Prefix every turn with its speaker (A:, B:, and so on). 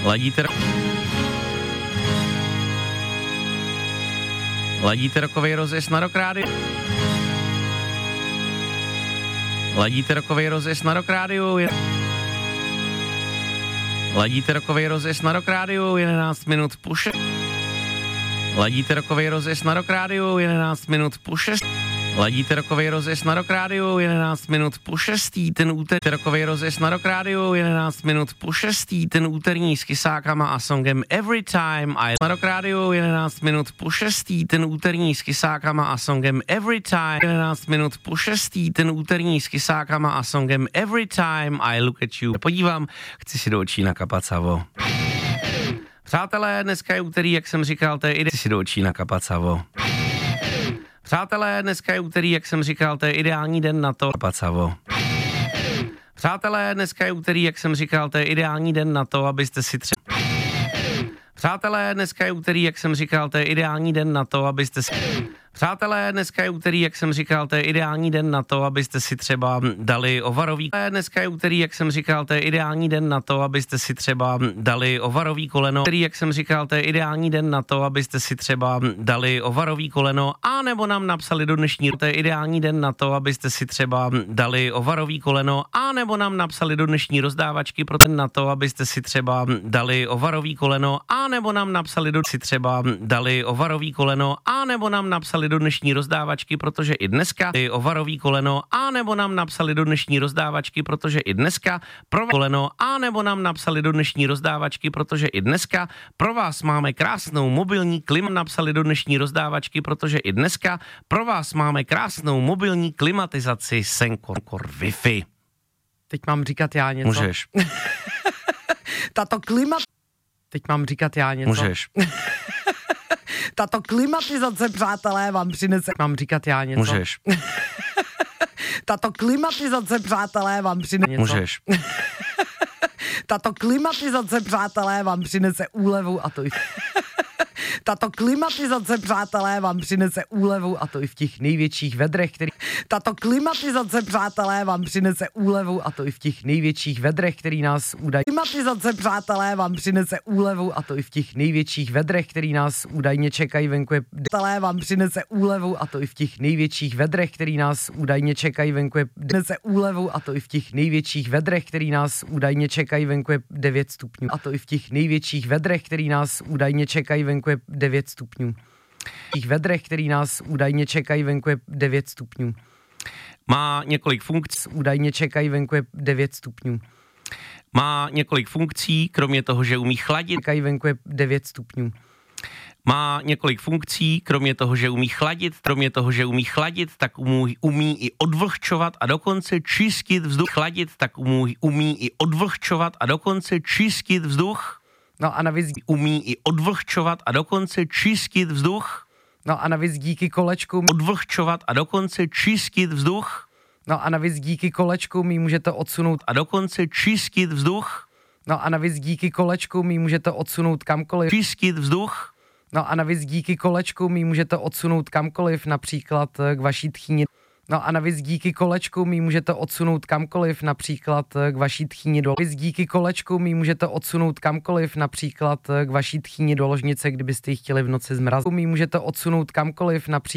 A: Ladíte rokovej rozjezd na Rock Radio. Ladíte rokovej rozjezd na Rock Radio. Ladíte rokovej rozjezd na Rock Radio, 11 minut po 6. Ladíte rokovej rozjezd na Rock Radio, 11 minut po 6. Ladíte rokovej rozjezd na Rock Radio, 11 minut po 6. Ten úterý rokovej rozjezd na Rock Radio, 11 minut po 6. Ten úterní s Kysákama a songem Every Time I na Rock Radio, 11 minut po 6. Ten úterní s Kysákama a songem Every Time, 11 minut po 6. Ten úterní s Kysákama a songem Every Time I Look at You. Podívám, chci si do očí nakapat savo. Přátelé, dneska je úterý, jak jsem říkal, to je chci si do očí nakapat savo. Přátelé, dneska je úterý, jak jsem říkal, to je ideální den na to. Pacavo. Přátelé, dneska je úterý, jak jsem říkal, to je ideální den na to, abyste si Přátelé, dneska je úterý, jak jsem říkal, to je ideální den na to, abyste si Přátelé, dneska je úterý, jak jsem říkal, to je ideální den na to, abyste si třeba dali ovarový. Dneska je úterý, jak jsem říkal, to je ideální den na to, abyste si třeba dali ovarový koleno. Úterý, jak jsem říkal, to je ideální den na to, abyste si třeba dali ovarový koleno, a nebo nám napsali do dnešní. To je ideální den na to, abyste si třeba dali ovarový koleno, a nebo nám napsali do dnešní rozdávačky pro ten na to, abyste si třeba dali ovarový koleno, a nebo nám napsali do si třeba dali ovarový koleno, a nebo nám napsali do dnešní rozdávačky, protože i dneska ovarový koleno, a nebo nám napsali do dnešní rozdávačky, protože i dneska pro koleno, a nebo nám napsali do dnešní rozdávačky, protože i dneska pro vás máme krásnou mobilní napsali do dnešní rozdávačky, protože i dneska pro vás máme krásnou mobilní klimatizaci Sencor Wi-Fi.
B: Teď mám říkat já něco.
A: Můžeš.
B: Tato Teď mám říkat já něco.
A: Můžeš.
B: Tato klimatizace, přátelé, vám přinese... Mám říkat já něco.
A: Můžeš.
B: Tato klimatizace, přátelé, vám přinese...
A: Můžeš.
B: Tato klimatizace, přátelé, vám přinese úlevu, a to i... Tato klimatizace, přátelé, vám přinese úlevu, a to i v těch největších vedrech, který... Tato klimatizace, přátelé, vám přinese úlevu, a to i v těch největších vedrech, který nás údajně... Klimatizace, přátelé, vám přinese úlevu, a to i v těch největších vedrech, který nás údajně čekají venku. Přátelé, vám přinese úlevu, a to i v těch největších vedrech, který nás údajně čekají venku. Přinese úlevu, a to i v těch největších vedrech, který nás údajně čekají venku, 9 stupňů. A to i v těch největších vedrech, který nás údajně čekají venku, 9 stupňů. V těch vedrech, který nás údajně čekají venku, 9 stupňů.
A: Má několik funkcí.
B: Údajně čekají venku, 9 stupňů.
A: Má několik funkcí, kromě toho, že umí chladit.
B: Čekají venku, 9 stupňů.
A: Má několik funkcí, kromě toho, že umí chladit, tak umí i odvlhčovat a dokonce čistit vzduch. Chladit, tak umí i odvlhčovat a dokonce čistit vzduch.
B: No a navíc
A: umí i odvlhčovat a dokonce čistit vzduch.
B: No a navíc díky kolečkům
A: odvlhčovat a dokonce čistit vzduch.
B: No a navíc díky kolečkům jí můžete odsunout
A: a dokonce čistit vzduch.
B: No a navíc díky kolečkům jí můžete odsunout kamkoliv.
A: Čistit vzduch.
B: No a navíc díky kolečkům jí můžete odsunout kamkoliv, například k vaší tchýni. No a navíc díky kolečkům jí můžete odsunout kamkoliv, například k vaší tchýni do... Navíc díky kolečkům jí můžete odsunout kamkoliv, například k vaší tchýni do ložnice, kdybyste ji chtěli v noci zmrazit. Jí můžete odsunout kamkoliv, například